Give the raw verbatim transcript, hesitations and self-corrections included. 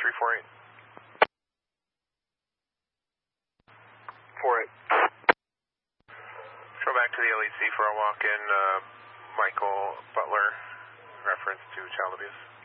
three four eight. four eight. Go back to the L E C for a walk-in, uh, Michael Butler, reference to child abuse.